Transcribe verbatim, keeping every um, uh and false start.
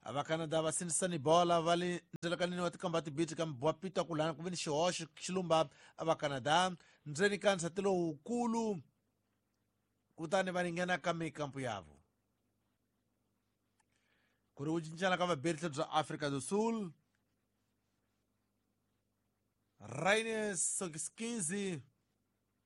ava Canada va sinisani bola vali ndlela kanini wati kambati biti kambwa pita kulana kuvini xihoxo xilumba ava Canada ndzeni ka nsati lowukulu kutani va ringena ka mikampu yavo ku ri ku cincana ka vabirhli bya Africa do Sul. Rainer Sokiskizi